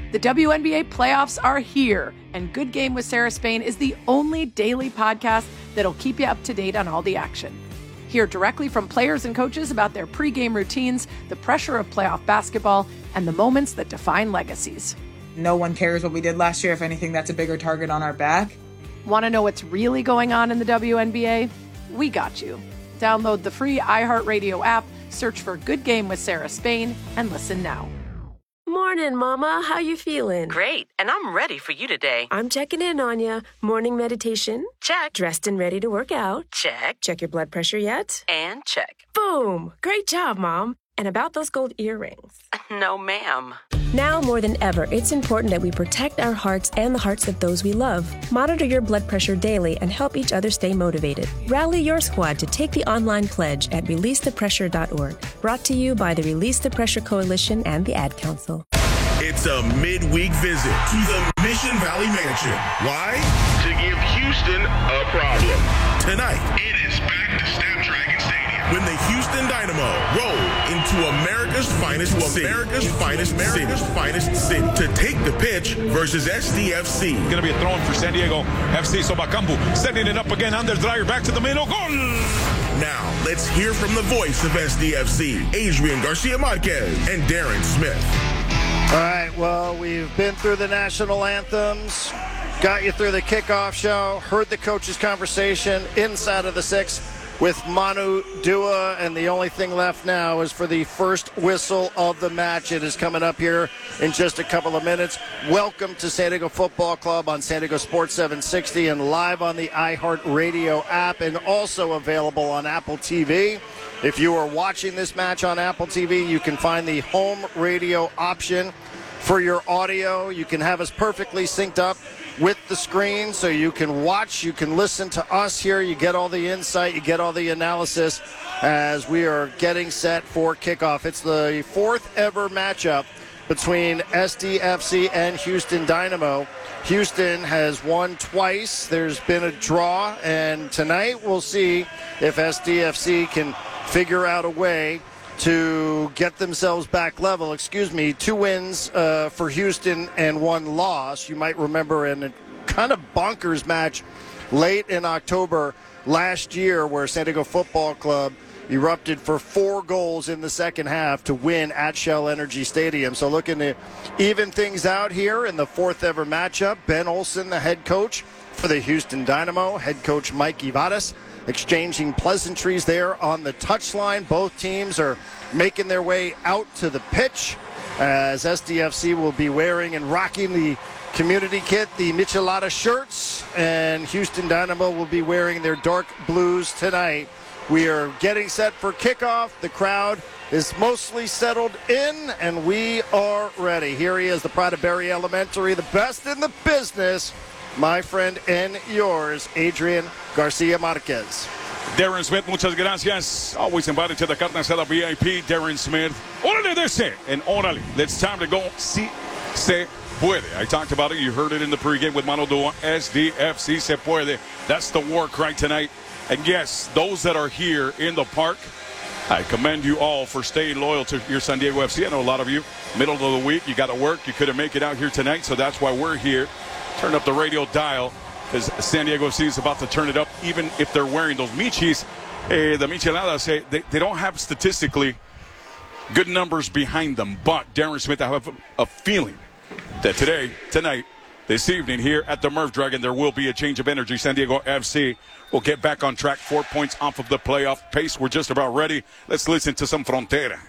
The WNBA playoffs are here, and Good Game with Sarah Spain is the only daily podcast that'll keep you up to date on all the action. Hear directly from players and coaches about their pregame routines, the pressure of playoff basketball, and the moments that define legacies. No one cares what we did last year. If anything, that's a bigger target on our back. Want to know what's really going on in the WNBA? We got you. Download the free iHeartRadio app, search for Good Game with Sarah Spain, and listen now. Morning, Mama. How you feeling? Great, and I'm ready for you today. I'm checking in on you. Morning meditation? Check. Dressed and ready to work out? Check. Check your blood pressure yet? And check. Boom! Great job, Mom. And about those gold earrings? No, ma'am. Now more than ever, it's important that we protect our hearts and the hearts of those we love. Monitor your blood pressure daily and help each other stay motivated. Rally your squad to take the online pledge at releasethepressure.org. Brought to you by the Release the Pressure Coalition and the Ad Council. It's a midweek visit to the Mission Valley Mansion. Why? To give Houston a problem. Tonight, it is back to Snapdragon Stadium when the Houston Dynamo roll into America's finest city to take the pitch versus SDFC. Going to be a throw-in for San Diego FC. So Bakambu sending it up again. Under Dreyer back to the middle. Goal! Now, let's hear from the voice of SDFC, Adrian Garcia Marquez and Darren Smith. All right, well, we've been through the national anthems, got you through the kickoff show, heard the coaches' conversation inside of the six with Manu Dua, and the only thing left now is for the first whistle of the match. It is coming up here in just a couple of minutes. Welcome to San Diego Football Club on San Diego Sports 760 and live on the iHeartRadio app and also available on Apple TV. If you are watching this match on Apple TV, you can find the home radio option for your audio. You can have us perfectly synced up with the screen so you can watch, you can listen to us here. You get all the insight, you get all the analysis as we are getting set for kickoff. It's the fourth ever matchup between SDFC and Houston Dynamo. Houston has won twice. There's been a draw, and tonight we'll see if SDFC can figure out a way to get themselves back level. 2 wins for Houston and 1 loss. You might remember in a kind of bonkers match late in October last year where San Diego Football Club erupted for 4 goals in the second half to win at Shell Energy Stadium. So looking to even things out here in the fourth ever matchup. Ben Olsen, the head coach for the Houston Dynamo, head coach Mike Ivadis, exchanging pleasantries there on the touchline. Both teams are making their way out to the pitch as SDFC will be wearing and rocking the community kit, the Michelada shirts, and Houston Dynamo will be wearing their dark blues tonight. We are getting set for kickoff. The crowd is mostly settled in, and we are ready. Here he is, the Pride of Berry Elementary, the best in the business, my friend and yours, Adrian Garcia Marquez. Darren Smith, muchas gracias. Always invited to the Carne Asada VIP, Darren Smith. Órale de ese, and órale. It's time to go. Si se puede. I talked about it. You heard it in the pregame with Manu Dua. SDFC se puede. That's the war cry tonight. And yes, those that are here in the park, I commend you all for staying loyal to your San Diego FC. I know a lot of you, middle of the week, you got to work. You couldn't make it out here tonight, so that's why we're here. Turn up the radio dial because San Diego FC is about to turn it up, even if they're wearing those Michis. The Micheladas, they don't have statistically good numbers behind them. But Darren Smith, I have a feeling that tonight, this evening here at the Merv Dragon, there will be a change of energy. San Diego FC will get back on track, 4 points off of the playoff pace. We're just about ready. Let's listen to some Frontera.